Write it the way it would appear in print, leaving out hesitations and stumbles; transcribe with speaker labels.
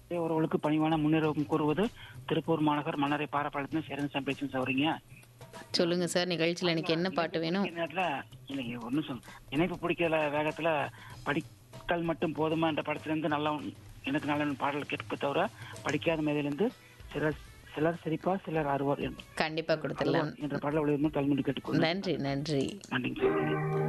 Speaker 1: உறவுகளுக்கு பணிவான முன்னுரிமை கூறுவது திருப்பூர் மாநகர் மன்னரை பாரப்பாளத்தின் சேர்ந்து சம்பேச்சுன்னு சொல்றீங்க.
Speaker 2: சொல்லுங்க சார், நிகழ்ச்சியில் எனக்கு என்ன பாட்டு வேணும்?
Speaker 1: நேரத்துல இல்லைங்க ஒன்னும் சொல்ல இணைப்பு பிடிக்கல வேகத்துல படித்தால் மட்டும் போதுமா என்ற படத்திலிருந்து எனக்கு நல்ல பாடல் கேட்க தவிர படிக்காத மேதிலிருந்து சிலர் சிரிப்பார் சிலர் ஆறுவார்
Speaker 2: கண்டிப்பா கொடுத்துடலாம்.
Speaker 1: என்ற பாடல் ஒளிபரப்பு தலைமுடி கேட்டுக்கொள்ளும்.
Speaker 2: நன்றி நன்றி.
Speaker 1: நன்றிங்க.